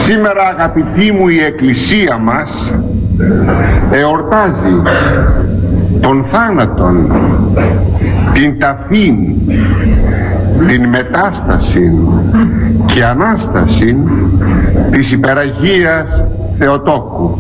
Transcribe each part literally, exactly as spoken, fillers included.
Σήμερα, αγαπητοί μου, η Εκκλησία μας εορτάζει τον θάνατον, την ταφήν, την μετάσταση και Ανάσταση της Υπεραγίας Θεοτόκου.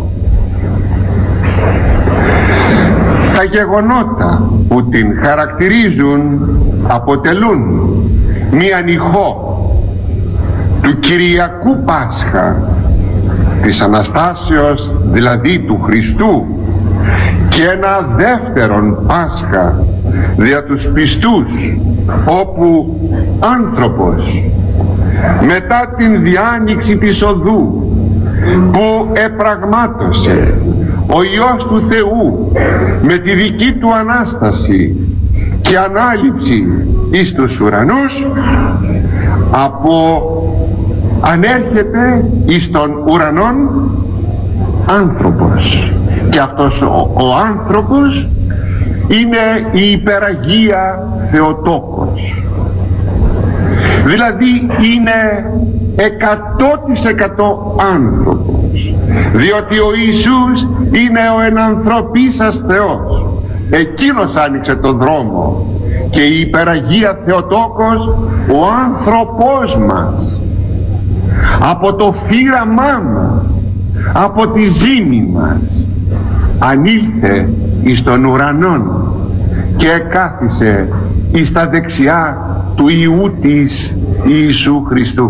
Τα γεγονότα που την χαρακτηρίζουν αποτελούν μία νυχό του Κυριακού Πάσχα, της Αναστάσεως δηλαδή του Χριστού, και ένα δεύτερον Πάσχα δια τους πιστούς, όπου άνθρωπος μετά την διάνοιξη της οδού που επραγμάτωσε ο Υιός του Θεού με τη δική του Ανάσταση και ανάληψη εις τους ουρανούς, από ανέρχεται εις των ουρανών άνθρωπος, και αυτός ο, ο άνθρωπος είναι η Υπεραγία Θεοτόκος, δηλαδή είναι εκατό τοις εκατό άνθρωπος, διότι ο Ιησούς είναι ο ενανθρωπίσας Θεός. Εκείνος άνοιξε τον δρόμο, και η Υπεραγία Θεοτόκος ο άνθρωπός μας, από το φύραμά μας, από τη ζήμη μας, ανήλθε εις των ουρανών και εκάθισε εις τα δεξιά του Υιού της Ιησού Χριστού.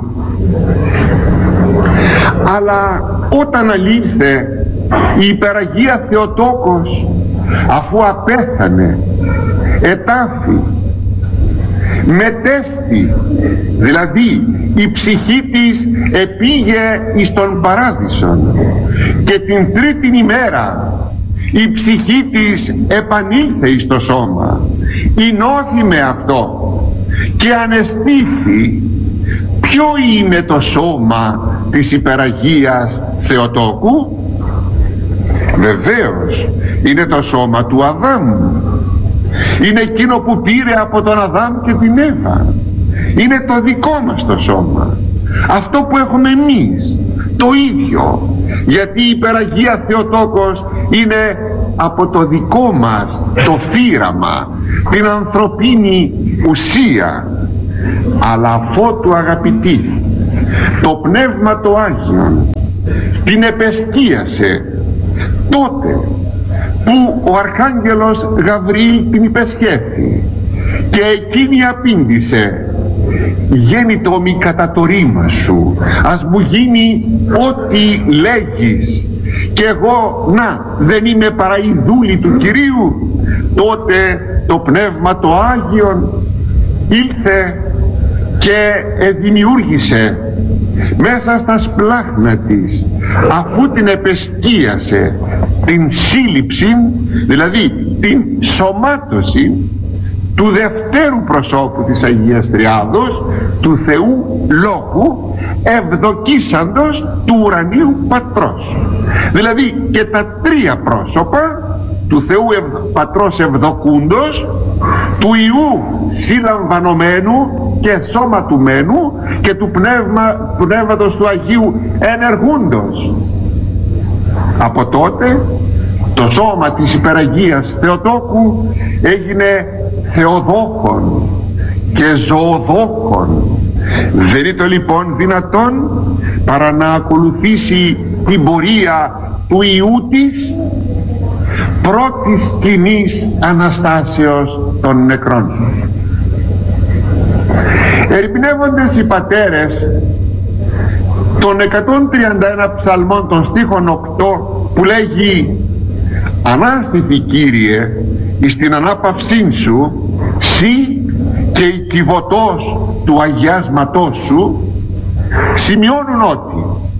Αλλά όταν αλήλθε η Υπεραγία Θεοτόκος, αφού απέθανε, ετάφη, μετέστη, δηλαδή η ψυχή της επήγε εις τον Παράδεισον, και την τρίτην ημέρα η ψυχή της επανήλθε εις το σώμα, ενώθη με αυτό και ανεστήθη. Ποιο είναι το σώμα της Υπεραγίας Θεοτόκου? Βεβαίως είναι το σώμα του Αδάμ, είναι εκείνο που πήρε από τον Αδάμ και την Εύα, είναι το δικό μας το σώμα, αυτό που έχουμε εμείς, το ίδιο, γιατί η Υπεραγία Θεοτόκος είναι από το δικό μας το φύραμα, την ανθρωπίνη ουσία. Αλλά αφότου, αγαπητοί, το Πνεύμα το Άγιον την επεσκίασε τότε που ο Αρχάγγελος Γαβριήλ την υπεσχέθη, και εκείνη απήντησε: «Γέννητο μη κατά το ρήμα σου, ας μου γίνει ό,τι λέγεις, και εγώ να δεν είμαι παρά η δούλη του Κυρίου». Τότε το Πνεύμα το Άγιον ήλθε και δημιούργησε μέσα στα σπλάχνα της, αφού την επεσκίασε, την σύλληψη, δηλαδή την σωμάτωση του δευτέρου προσώπου της Αγίας Τριάδος, του Θεού Λόγου, ευδοκίσαντος του ουρανίου Πατρός. Δηλαδή και τα τρία πρόσωπα του Θεού ευ, Πατρός ευδοκούντος, του Υιού συλλαμβανομένου και σώματουμένου, και του πνεύμα, Πνεύματος του Αγίου ενεργούντος. Από τότε το σώμα της Υπεραγίας Θεοτόκου έγινε Θεοδόχον και Ζωοδόχον. Δεν είναι το λοιπόν δυνατόν παρά να ακολουθήσει την πορεία του Υιού της, πρώτης κοινής Αναστάσεως των νεκρών. Ερυπνεύοντες οι πατέρες των εκατόν τριάντα ένα ψαλμών των στίχων οκτώ, που λέγει «Ανάστηθη, Κύριε, εις την ανάπαυσήν σου, σύ και η κυβωτός του αγιάσματός σου», σημειώνουν ότι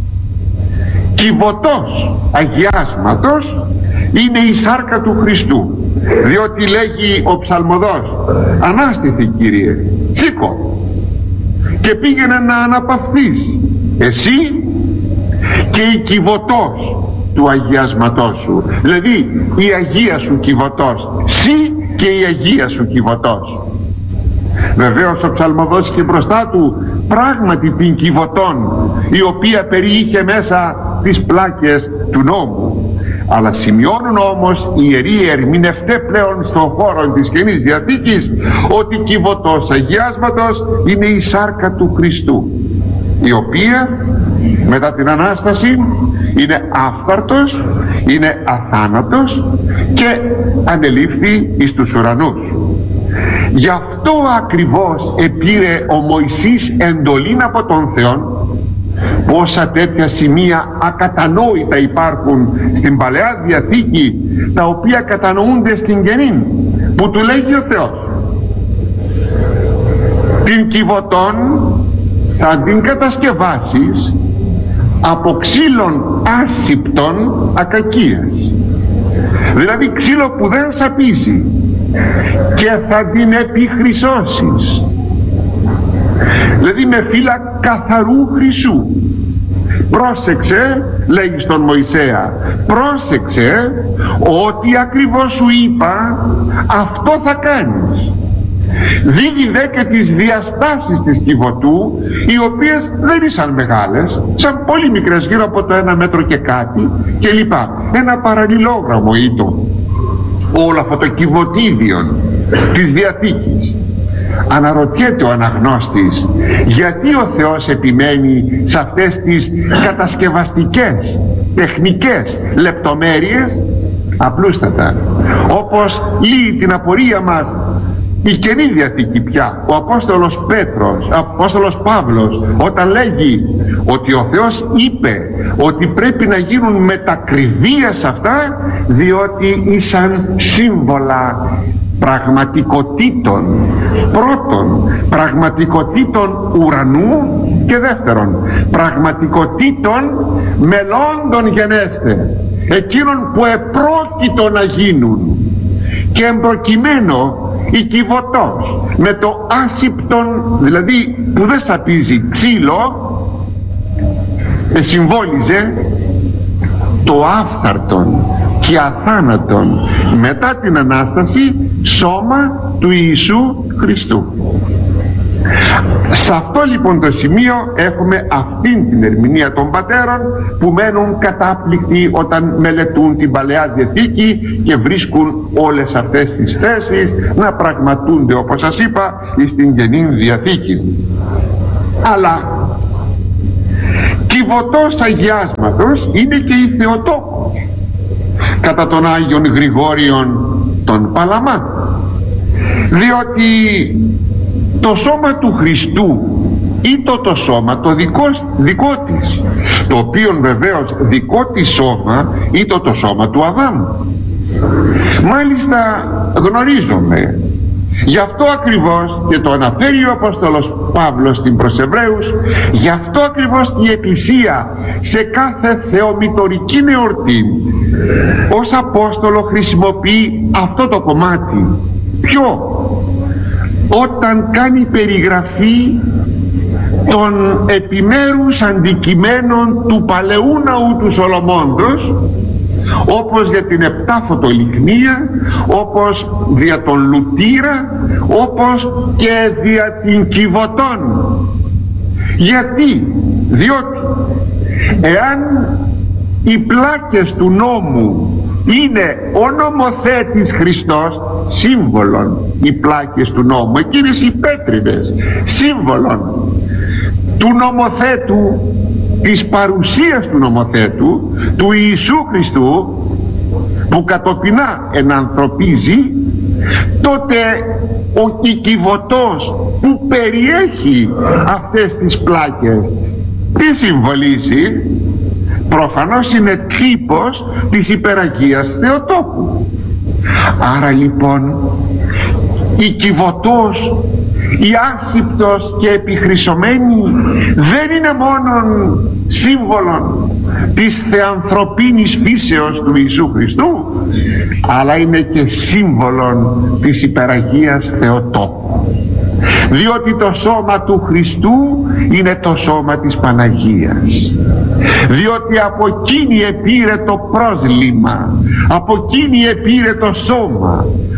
κυβωτός αγιάσματος είναι η σάρκα του Χριστού, διότι λέγει ο ψαλμοδός «Ανάστηθη, Κύριε, σήκω και πήγαινε να αναπαυθείς εσύ και η κυβωτός του αγιάσματός σου», δηλαδή η Αγία σου κυβωτός, σύ και η Αγία σου κυβωτός. Βεβαίως ο ψαλμοδός είχε μπροστά του πράγματι την Κιβωτόν, η οποία περιείχε μέσα τις πλάκες του νόμου. Αλλά σημειώνουν όμως οι ιεροί ερμηνευτές πλέον στον χώρο της Καινής Διαθήκης ότι η Κιβωτός Αγιάσματος είναι η σάρκα του Χριστού, η οποία μετά την Ανάσταση είναι άφθαρτος, είναι αθάνατος και ανελήφθη εις τους ουρανούς. Γι' αυτό ακριβώς επήρε ο Μωυσής εντολήν από τον Θεό. Πόσα τέτοια σημεία ακατανόητα υπάρχουν στην Παλαιά Διαθήκη, τα οποία κατανοούνται στην Καινή, που του λέγει ο Θεός: την Κιβωτόν θα την κατασκευάσεις από ξύλων άσυπτων ακακίας, δηλαδή ξύλο που δεν σαπίζει, και θα την επιχρυσώσεις, δηλαδή με φύλλα καθαρού χρυσού. Πρόσεξε, λέγει στον Μωυσέα, πρόσεξε ότι ακριβώς σου είπα αυτό θα κάνεις. Δίδει δε και τις διαστάσεις της Κιβωτού, οι οποίες δεν ήσαν μεγάλες, σαν πολύ μικρές, γύρω από το ένα μέτρο και κάτι και λοιπά. Ένα παραλληλόγραμμο ήτο όλο αυτό το Κιβωτίδιο της Διαθήκης. Αναρωτιέται ο αναγνώστης γιατί ο Θεός επιμένει σε αυτές τις κατασκευαστικές, τεχνικές λεπτομέρειες. Απλούστατα, όπως λύει την απορία μας η Καινή Διαθήκη πια, ο Απόστολος Πέτρος, ο Απόστολος Παύλος, όταν λέγει ότι ο Θεός είπε ότι πρέπει να γίνουν μετακριβίες αυτά, διότι ήσαν σύμβολα πραγματικοτήτων, πρώτον πραγματικοτήτων ουρανού και δεύτερον πραγματικοτήτων μελλόντων γενέστε, εκείνων που επρόκειτο να γίνουν. Και εμπροκειμένο η Κιβωτός με το άσυπτον, δηλαδή που δεν σαπίζει ξύλο, συμβόλιζε το άφθαρτον και αθάνατον μετά την Ανάσταση σώμα του Ιησού Χριστού. Σε αυτό λοιπόν το σημείο έχουμε αυτήν την ερμηνεία των πατέρων που μένουν κατάπληκτοι όταν μελετούν την Παλαιά Διαθήκη και βρίσκουν όλες αυτές τις θέσεις να πραγματούνται, όπως σας είπα, στην Καινή Διαθήκη. Αλλά Κιβωτός Αγιάσματος είναι και η Θεοτόκος κατά τον Άγιον Γρηγόριον τον Παλαμά, διότι το σώμα του Χριστού ή το, το σώμα το δικό, δικό της, το οποίο βεβαίως δικό της σώμα ή το, το σώμα του Αδάμ. Μάλιστα γνωρίζομαι, γι' αυτό ακριβώς και το αναφέρει ο Απόστολος Παύλος στην προς Εβραίους, γι' αυτό ακριβώς η Εκκλησία σε κάθε θεομητορική εορτή ως Απόστολο χρησιμοποιεί αυτό το κομμάτι. Ποιο? Όταν κάνει περιγραφή των επιμέρους αντικειμένων του παλαιού ναού του Σολομώντος, όπως για την επτάφωτο λυκνία, όπως δια τον Λουτήρα, όπως και δια την Κιβωτόν. Γιατί? Διότι εάν οι πλάκες του νόμου είναι ο νομοθέτης Χριστός, σύμβολον οι πλάκες του νόμου, εκείνες οι πέτρινες, σύμβολον του νομοθέτου, της παρουσίας του νομοθέτου, του Ιησού Χριστού, που κατοπινά ενανθρωπίζει, τότε ο Κιβωτός που περιέχει αυτές τις πλάκες τι συμβολίζει? Προφανώς είναι τύπος της υπεραγίας Θεοτόκου. Άρα λοιπόν η Κιβωτός, η άσυπτος και επιχρυσωμένη δεν είναι μόνον σύμβολον της θεανθρωπίνης φύσεως του Ιησού Χριστού, αλλά είναι και σύμβολον της υπεραγίας Θεοτόκου, διότι το σώμα του Χριστού είναι το σώμα της Παναγίας, διότι από εκείνη επήρε το πρόσλημα, από εκείνη επήρε το σώμα,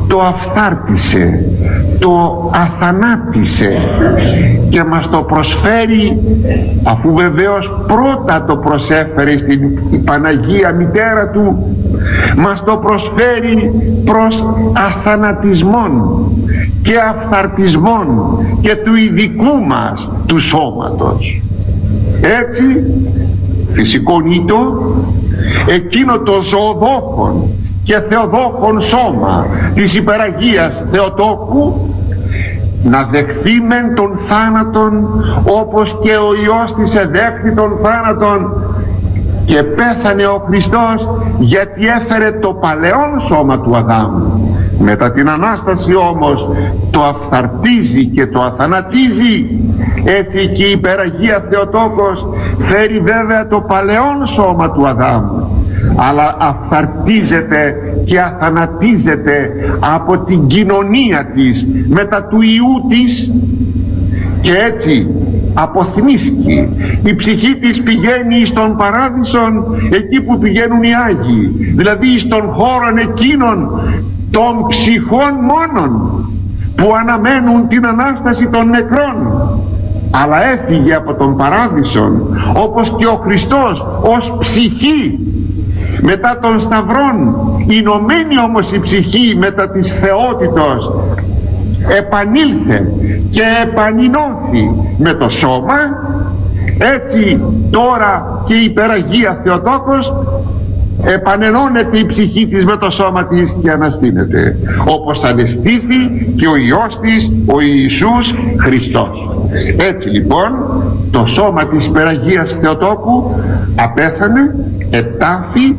το αφθάρτησε, το αθανάτησε και μας το προσφέρει, αφού βεβαίως πρώτα το προσέφερε στην Παναγία Μητέρα του, μας το προσφέρει προς αθανατισμόν και αφθαρτισμόν και του ειδικού μας του σώματος. Έτσι φυσικόν ήτο εκείνο το ζωοδόχον και θεοδόχον σώμα της υπεραγίας Θεοτόκου να δεχθεί μεν τον θάνατον, όπως και ο Υιός της εδέχθη τον θάνατον και πέθανε ο Χριστός, γιατί έφερε το παλαιόν σώμα του Αδάμ. Μετά την Ανάσταση όμως το αφθαρτίζει και το αθανατίζει. Έτσι και η υπεραγία Θεοτόκος φέρει βέβαια το παλαιόν σώμα του Αδάμ, αλλά αφθαρτίζεται και αθανατίζεται από την κοινωνία της μετά του Υιού της, και έτσι αποθνίσκει. Η ψυχή της πηγαίνει στον παράδεισον, εκεί που πηγαίνουν οι Άγιοι, δηλαδή στον χώρο εκείνων των ψυχών μόνον που αναμένουν την Ανάσταση των νεκρών. Αλλά έφυγε από τον παράδεισον, όπως και ο Χριστός ως ψυχή μετά των Σταυρών. Ηνωμένη όμως η ψυχή μετά της θεότητος επανήλθε και επανηνώθη με το σώμα. Έτσι τώρα και η υπεραγία Θεοτόκος επανενώνεται η ψυχή της με το σώμα της και αναστήνεται, όπως ανεστήθη και ο Υιός της, ο Ιησούς Χριστός. Έτσι λοιπόν το σώμα της υπεραγίας Θεοτόκου απέθανε, ετάφη,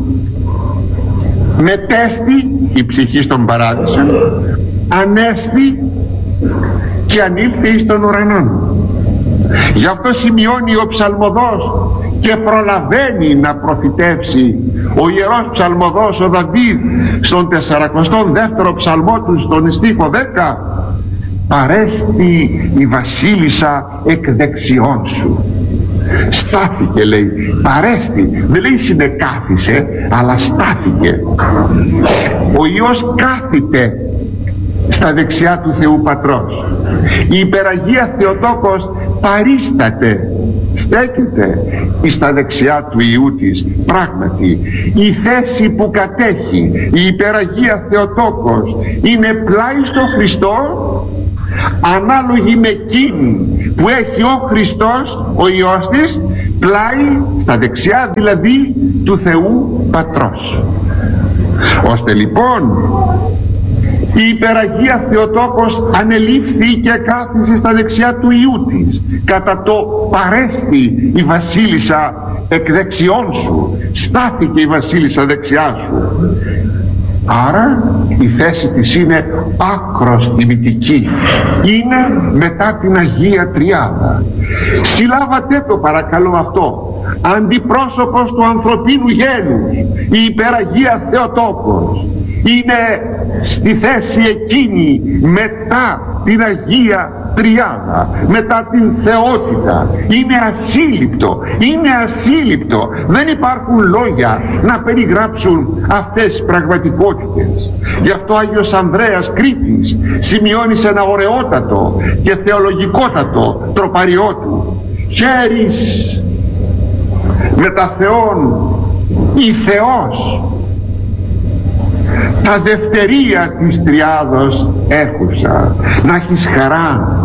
μετέστη η ψυχή στον παράδεισο, ανέστη και ανήλθε εις τον ουρανόν. Γι' αυτό σημειώνει ο ψαλμοδός και προλαβαίνει να προφητεύσει ο ιερός ψαλμοδός ο Δαβίδ στον τεσσαρακοστό δεύτερο ψαλμό του στον στίχο δέκα: παρέστη η βασίλισσα εκ δεξιών σου. Στάθηκε, λέει, παρέστη, δεν λέει συνεκάθισε, αλλά στάθηκε. Ο Υιός κάθεται στα δεξιά του Θεού Πατρός. Η υπεραγία Θεοτόκος παρίσταται, στέκεται στα δεξιά του Υιού της. Πράγματι η θέση που κατέχει η υπεραγία Θεοτόκος είναι πλάι στο Χριστό, ανάλογη με εκείνη που έχει ο Χριστός, ο Υιός της, πλάι στα δεξιά δηλαδή του Θεού Πατρός. Ώστε λοιπόν η υπεραγία Θεοτόκος ανελήφθη και κάθισε στα δεξιά του Υιού της, κατά το παρέστη η βασίλισσα εκ δεξιών σου, στάθηκε η βασίλισσα δεξιά σου. Άρα η θέση της είναι άκρος τιμητική, είναι μετά την Αγία Τριάδα. Συλλάβατε το παρακαλώ αυτό, αντιπρόσωπος του ανθρωπίνου γένους, η υπεραγία Θεοτόκος είναι στη θέση εκείνη μετά την Αγία Τριάδα, μετά την θεότητα. Είναι ασύλληπτο, είναι ασύλληπτο. Δεν υπάρχουν λόγια να περιγράψουν αυτές τις πραγματικότητες. Γι' αυτό ο Άγιος Ανδρέας Κρήτης σημειώνει σε ένα ωραιότατο και θεολογικότατο τροπαριό του: χέρις με τα Θεόν η Θεός, τα δευτερία της Τριάδος έχουσα. Να έχεις χαρά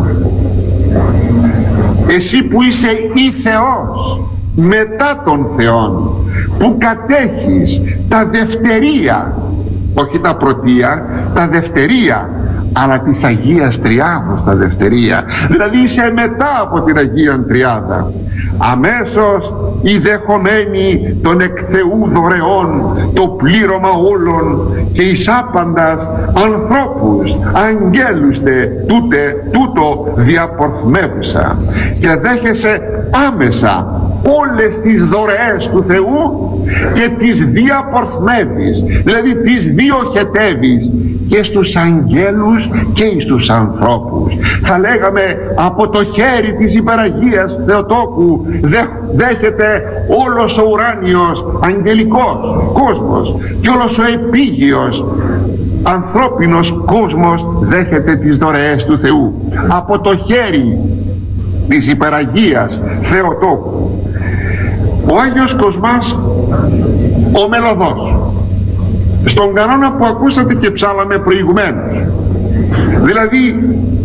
εσύ που είσαι η Θεός μετά των Θεών, που κατέχεις τα δευτερία, όχι τα πρωτεία, τα δευτερία, αλλά της Αγίας Τριάδος τα δευτερία, δηλαδή είσαι μετά από την Αγία Τριάδα. Αμέσως οι δεχομένοι των εκ Θεού δωρεών το πλήρωμα όλων και εις άπαντας ανθρώπους αγγέλουστε τούτε τούτο διαπορθμεύουσα, και δέχεσαι άμεσα όλες τις δωρεές του Θεού και τις διαπορθμεύεις, δηλαδή τις διοχετεύεις και στους αγγέλους και στους ανθρώπους. Θα λέγαμε από το χέρι της υπεραγίας Θεοτόκου δέχεται όλος ο ουράνιος αγγελικός κόσμος και όλος ο επίγειος ανθρώπινος κόσμος δέχεται τις δωρεές του Θεού από το χέρι της υπεραγίας Θεοτόκου. Ο Άγιος Κοσμάς ο Μελωδός, στον κανόνα που ακούσατε και ψάλαμε προηγουμένως, δηλαδή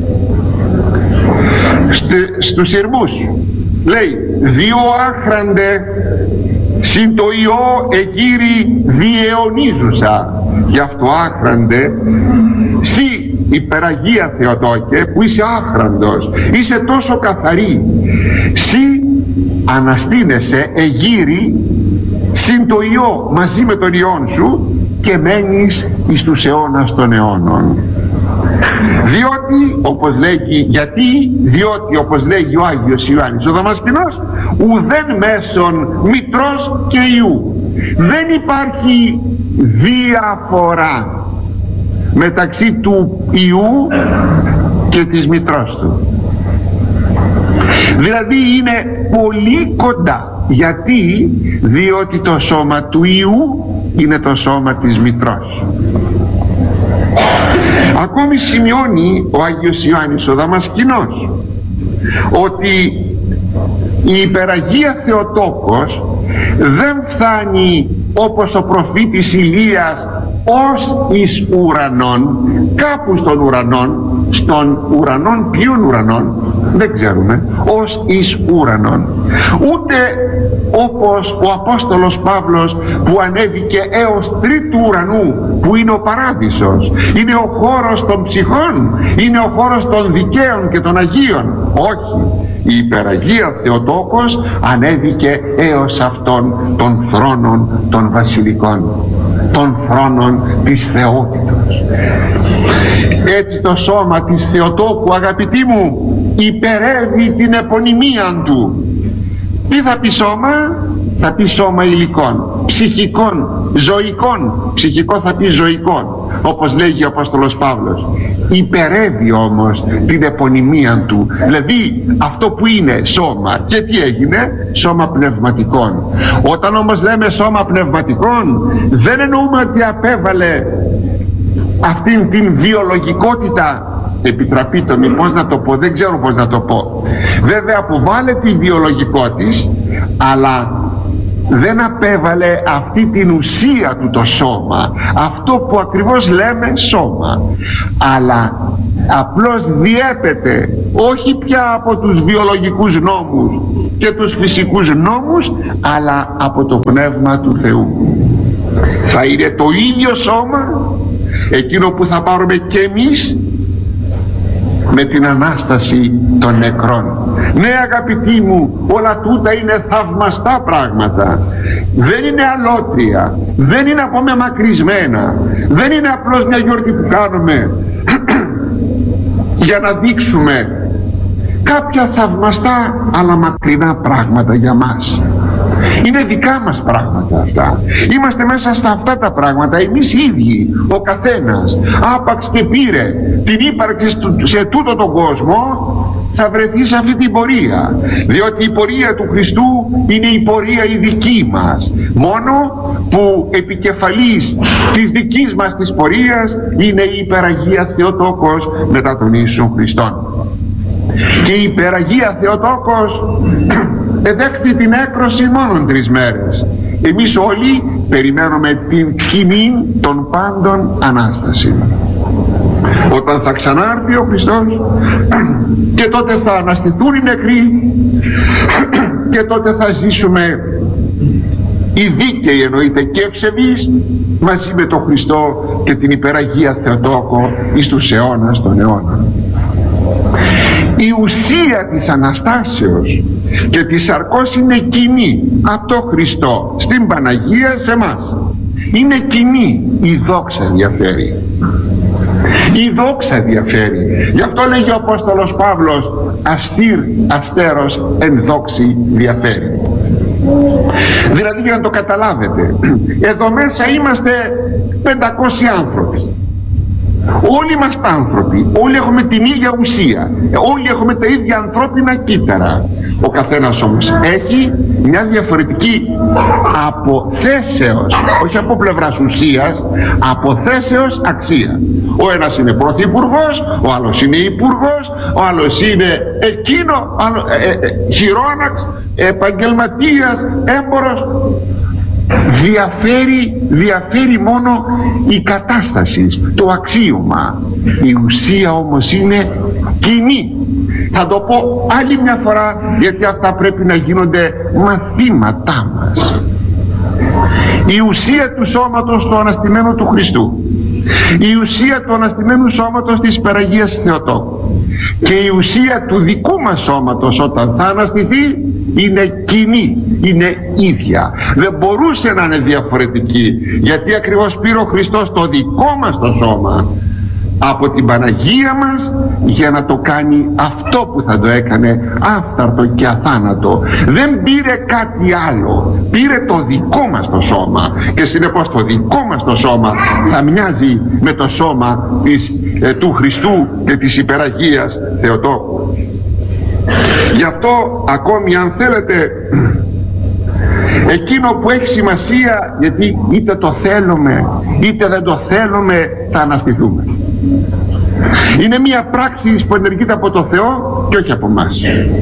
στους Ιρμούς, λέει «Διό άχραντε συν το ιό εγύρι διαιωνίζουσα». Γι' αυτό άχραντε, σύ υπεραγία Θεοτόκε που είσαι άχραντος, είσαι τόσο καθαρή, σύ αναστήνεσαι εγύρι συν το ιό μαζί με τον ιόν σου και μένεις εις τους αιώνας των αιώνων. Διότι όπως λέγει, γιατί διότι όπως λέγει ο Άγιος Ιωάννης ο Δαμασκηνός, ουδέν μέσον μητρός και ιού. Δεν υπάρχει διαφορά μεταξύ του ιού και της μητρός του. Δηλαδή είναι πολύ κοντά. Γιατί? Διότι το σώμα του ιού είναι το σώμα της μητρός. Ακόμη σημειώνει ο Άγιος Ιωάννης ο Δαμασκηνός ότι η υπεραγία Θεοτόκος δεν φτάνει όπως ο προφήτης Ηλίας ως εις ουρανών, κάπου στον ουρανών, στον ουρανών, ποιον ουρανών δεν ξέρουμε, ως εις ουρανών, ούτε όπως ο Απόστολος Παύλος που ανέβηκε έως τρίτου ουρανού που είναι ο παράδεισος, είναι ο χώρος των ψυχών, είναι ο χώρος των δικαίων και των Αγίων. Όχι, η υπεραγία Θεοτόκος ανέβηκε έως αυτόν των θρόνων των βασιλικών, των θρόνων της θεότητος. Έτσι το σώμα της Θεοτόκου, αγαπητοί μου, υπερεύει την επωνυμία του. Τι θα πει σώμα? Θα πει σώμα υλικών, ψυχικών, ζωικών. Ψυχικό θα πει ζωικών, όπως λέγει ο Απόστολος Παύλος. Υπερεύει όμως την επωνυμία του, δηλαδή αυτό που είναι σώμα. Και τι έγινε? Σώμα πνευματικών. Όταν όμως λέμε σώμα πνευματικών, δεν εννοούμε ότι απέβαλε αυτήν την βιολογικότητα. Επιτραπείτε μου, πώς να το πω, δεν ξέρω πώς να το πω. Βέβαια αποβάλλε τη βιολογικό της, αλλά δεν απέβαλε αυτή την ουσία του το σώμα, αυτό που ακριβώς λέμε σώμα, αλλά απλώς διέπεται όχι πια από τους βιολογικούς νόμους και τους φυσικούς νόμους, αλλά από το Πνεύμα του Θεού. Θα είναι το ίδιο σώμα εκείνο που θα πάρουμε και εμείς με την Ανάσταση των νεκρών. Ναι, αγαπητοί μου, όλα τούτα είναι θαυμαστά πράγματα. Δεν είναι αλότρια, δεν είναι απομεμακρυσμένα, δεν είναι απλώς μια γιορτή που κάνουμε για να δείξουμε κάποια θαυμαστά αλλά μακρινά πράγματα για μας. Είναι δικά μας πράγματα αυτά. Είμαστε μέσα στα αυτά τα πράγματα εμείς οι ίδιοι, ο καθένας. Άπαξ και πήρε την ύπαρξη σε τούτο τον κόσμο, θα βρεθεί σε αυτή την πορεία. Διότι η πορεία του Χριστού είναι η πορεία η δική μας. Μόνο που επικεφαλής της δικής μας της πορείας είναι η υπεραγία Θεοτόκος μετά τον Ιησού Χριστόν. Και η υπεραγία Θεοτόκος εδέχθη την έκρωση μόνον τρεις μέρες. Εμείς όλοι περιμένουμε την κοινή των πάντων Ανάσταση, όταν θα ξανάρθει ο Χριστός και τότε θα αναστηθούν οι νεκροί και τότε θα ζήσουμε οι δίκαιοι, εννοείται, και ευσεβείς μαζί με τον Χριστό και την υπεραγία Θεοτόκο εις τους αιώνας των αιώνων. Η ουσία της Αναστάσεως και της σαρκός είναι κοινή από τον Χριστό στην Παναγία σε μας. Είναι κοινή. Η δόξα διαφέρει. Η δόξα διαφέρει. Γι' αυτό λέγει ο Απόστολος Παύλος, αστήρ αστέρος εν δόξη διαφέρει. Δηλαδή, για να το καταλάβετε, εδώ μέσα είμαστε πεντακόσιοι άνθρωποι. Όλοι είμαστε άνθρωποι, όλοι έχουμε την ίδια ουσία, όλοι έχουμε τα ίδια ανθρώπινα κύτταρα. Ο καθένας όμως έχει μια διαφορετική από θέσεως, όχι από πλευράς ουσίας, από θέσεως αξία. Ο ένας είναι πρωθυπουργός, ο άλλος είναι υπουργός, ο άλλος είναι εκείνο, άλλο, ε, ε, χειρόναξ, επαγγελματίας, έμπορος. Διαφέρει, διαφέρει μόνο η κατάσταση, το αξίωμα. Η ουσία όμως είναι κοινή. Θα το πω άλλη μια φορά, γιατί αυτά πρέπει να γίνονται μαθήματά μας. Η ουσία του σώματος του αναστημένου του Χριστού, η ουσία του αναστημένου σώματος της Υπεραγίας Θεοτόκου και η ουσία του δικού μας σώματος όταν θα αναστηθεί είναι κοινή, είναι ίδια. Δεν μπορούσε να είναι διαφορετική, γιατί ακριβώς πήρε ο Χριστός το δικό μας το σώμα από την Παναγία μας για να το κάνει αυτό που θα το έκανε άφθαρτο και αθάνατο. Δεν πήρε κάτι άλλο, πήρε το δικό μας το σώμα και συνεπώς το δικό μας το σώμα θα μοιάζει με το σώμα της, ε, του Χριστού και της Υπεραγίας Θεοτόκου. Γι' αυτό ακόμη, αν θέλετε, εκείνο που έχει σημασία, γιατί είτε το θέλουμε είτε δεν το θέλουμε θα αναστηθούμε, είναι μια πράξη που ενεργείται από το Θεό και όχι από μας.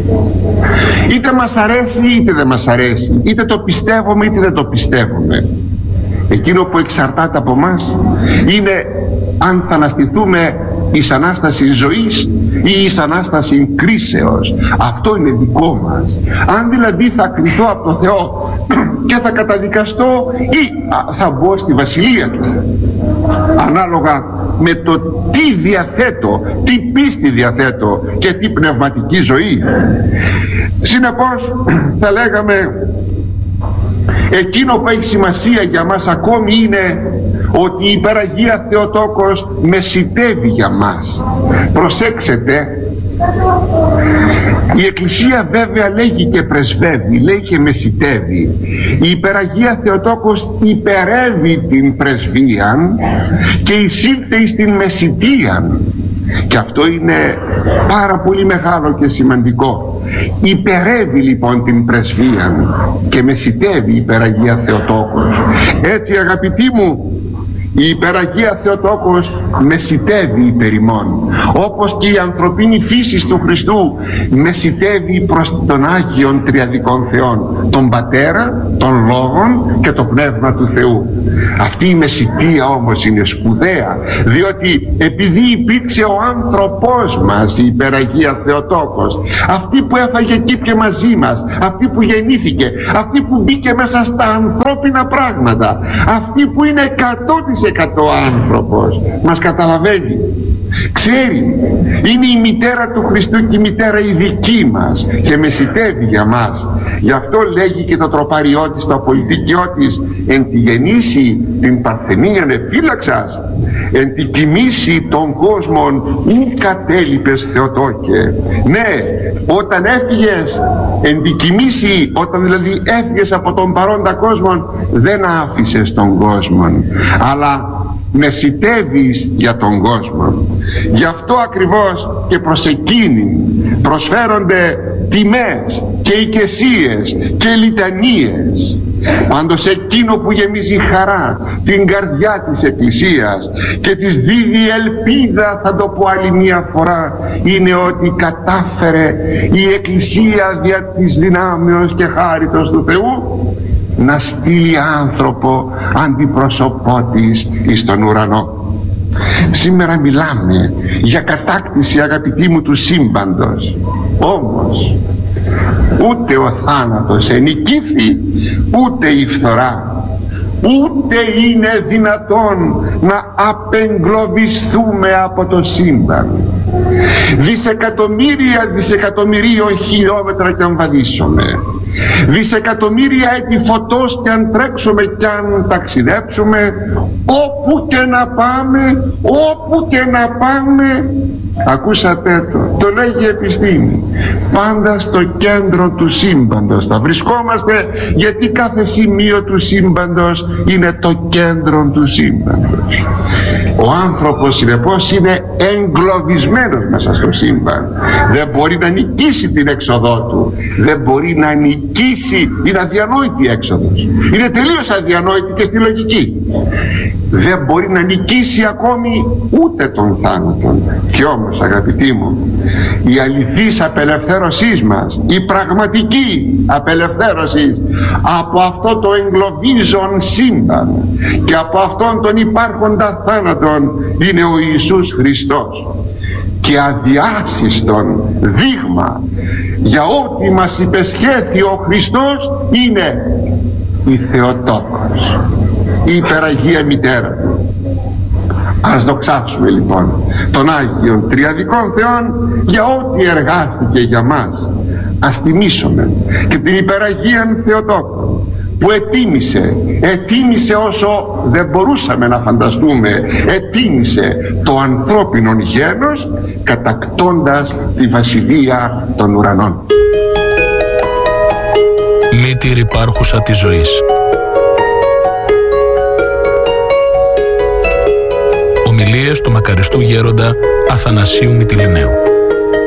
Είτε μας αρέσει είτε δεν μας αρέσει, είτε το πιστεύουμε είτε δεν το πιστεύουμε. Εκείνο που εξαρτάται από μας είναι αν θα αναστηθούμε εις Ανάσταση ζωής ή εις Ανάσταση κρίσεως. Αυτό είναι δικό μας. Αν δηλαδή θα κριθώ από το Θεό και θα καταδικαστώ ή θα μπω στη βασιλεία του, ανάλογα με το τι διαθέτω, τι πίστη διαθέτω και τι πνευματική ζωή. Συνεπώς θα λέγαμε, εκείνο που έχει σημασία για μας ακόμη είναι ότι η Υπεραγία Θεοτόκος μεσιτεύει για μας. Προσέξτε, η Εκκλησία βέβαια λέγει και πρεσβεύει, λέει και μεσιτεύει. Η Υπεραγία Θεοτόκος υπερεύει την πρεσβείαν και εισήλθε εις την μεσιτείαν. Και αυτό είναι πάρα πολύ μεγάλο και σημαντικό. Υπερεύει λοιπόν την πρεσβείαν και μεσιτεύει η Υπεραγία Θεοτόκος. Έτσι, αγαπητοί μου, η Υπεραγία Θεοτόκος μεσιτεύει υπέρ ημών, όπως και η ανθρωπίνη φύση του Χριστού μεσιτεύει προς τον Άγιον Τριαδικών Θεών, τον Πατέρα, τον Λόγον και το Πνεύμα του Θεού. Αυτή η μεσιτεία όμως είναι σπουδαία, διότι επειδή υπήρξε ο άνθρωπός μας, η Υπεραγία Θεοτόκος, αυτή που έφαγε κύπια μαζί μας, αυτή που γεννήθηκε, αυτή που μπήκε μέσα στα ανθρώπινα πράγματα, αυτή που είναι εκατό τοις εκατό άνθρωπος, μας καταλαβαίνει, ξέρει, είναι η μητέρα του Χριστού και η μητέρα η δική μας και μεσιτεύει για μας. Γι' αυτό λέγει και το τροπάριό της, το πολιτικιό της, εν τη γεννήσει την παρθενίαν εφύλαξας, εν τη κοιμήσει των κόσμων ου κατέλειπες Θεοτόκε. Ναι, όταν έφυγες, εν τη κοιμήσει, όταν δηλαδή έφυγες από τον παρόντα κόσμο, δεν άφησες τον κόσμο, αλλά μεσιτεύεις για τον κόσμο. Γι' αυτό ακριβώς και προς εκείνη προσφέρονται τιμές και οικεσίες και λιτανίες. Πάντως εκείνο που γεμίζει χαρά την καρδιά της Εκκλησίας και της δίδει ελπίδα, θα το πω άλλη μία φορά, είναι ότι κατάφερε η Εκκλησία δια της δυνάμεως και χάριτος του Θεού να στείλει άνθρωπο αντιπρόσωπό της εις τον ουρανό. Σήμερα μιλάμε για κατάκτηση, αγαπητοί μου, του σύμπαντος. Όμως ούτε ο θάνατος ενικήθη, ούτε η φθορά, ούτε είναι δυνατόν να απεγκλωβιστούμε από το σύμπαν. Δισεκατομμύρια δισεκατομμυρίων χιλιόμετρα κι αν βαδίσουμε, δισεκατομμύρια έτη φωτός κι αν τρέξουμε κι αν ταξιδέψουμε, όπου και να πάμε, όπου και να πάμε, Ακούσατε το, το λέγει η επιστήμη. Πάντα στο κέντρο του σύμπαντος θα βρισκόμαστε, γιατί κάθε σημείο του σύμπαντος είναι το κέντρο του σύμπαντος. Ο άνθρωπος συνεπώς είναι εγκλωβισμένος μέσα στο σύμπαν. Δεν μπορεί να νικήσει την έξοδό του. Δεν μπορεί να νικήσει, είναι αδιανόητη η έξοδος. Είναι τελείως αδιανόητη και στη λογική. Δεν μπορεί να νικήσει ακόμη ούτε τον θάνατον. Κι όμως, αγαπητοί μου, η αληθής απελευθέρωσή μας, η πραγματική απελευθέρωση από αυτό το εγκλωβίζον σύμπαν και από αυτόν τον υπάρχοντα θάνατον είναι ο Ιησούς Χριστός. Και αδιάσυστον δείγμα για ό,τι μας υπεσχέθη ο Χριστός είναι η Θεοτόκος, η υπεραγία μητέρα του. Ας δοξάσουμε λοιπόν τον Άγιον Τριαδικών Θεών για ό,τι εργάστηκε για μας. Ας τιμήσουμε και την υπεραγίαν Θεοτόκο που ετίμησε, ετίμησε όσο δεν μπορούσαμε να φανταστούμε, ετίμησε το ανθρώπινο γένος κατακτώντας τη βασιλεία των ουρανών. Μήτηρ υπάρχουσα της ζωής. Ομιλίες του μακαριστού γέροντα Αθανασίου Μυτιληναίου.